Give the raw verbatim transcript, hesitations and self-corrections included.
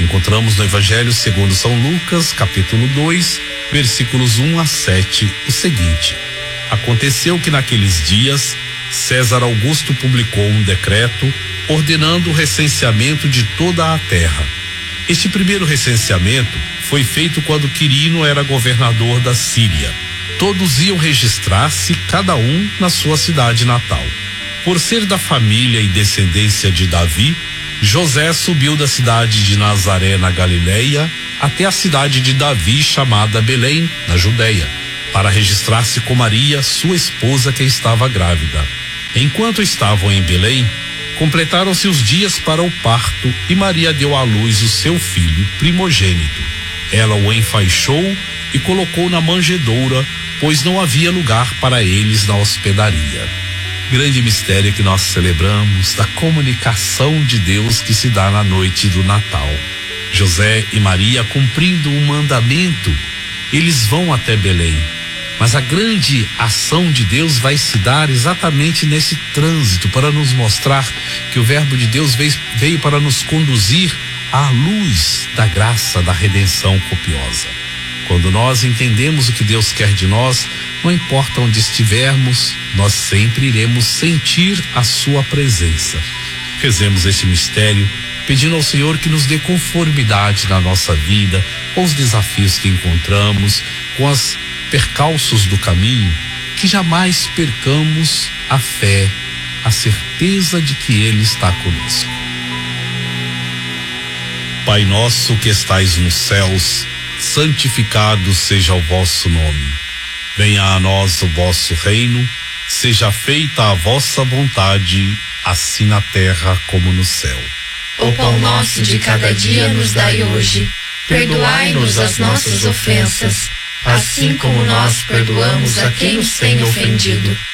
Encontramos no Evangelho segundo São Lucas, capítulo dois, versículos um a sete, o seguinte: aconteceu que naqueles dias César Augusto publicou um decreto ordenando o recenseamento de toda a terra. Este primeiro recenseamento foi feito quando Quirino era governador da Síria. Todos iam registrar-se, cada um na sua cidade natal. Por ser da família e descendência de Davi, José subiu da cidade de Nazaré, na Galileia, até a cidade de Davi, chamada Belém, na Judeia, para registrar-se com Maria, sua esposa, que estava grávida. Enquanto estavam em Belém, completaram-se os dias para o parto e Maria deu à luz o seu filho primogênito. Ela o enfaixou e colocou na manjedoura, pois não havia lugar para eles na hospedaria. Grande mistério que nós celebramos da comunicação de Deus que se dá na noite do Natal. José e Maria, cumprindo um mandamento, eles vão até Belém. Mas a grande ação de Deus vai se dar exatamente nesse trânsito, para nos mostrar que o Verbo de Deus veio, veio para nos conduzir à luz da graça da redenção copiosa. Quando nós entendemos o que Deus quer de nós, não importa onde estivermos, nós sempre iremos sentir a sua presença. Rezemos este mistério, pedindo ao Senhor que nos dê conformidade na nossa vida, com os desafios que encontramos, com os percalços do caminho, que jamais percamos a fé, a certeza de que Ele está conosco. Pai nosso que estais nos céus, santificado seja o vosso nome. Venha a nós o vosso reino, seja feita a vossa vontade, assim na terra como no céu. O pão nosso de cada dia nos dai hoje. Perdoai-nos as nossas ofensas, assim como nós perdoamos a quem nos tem ofendido.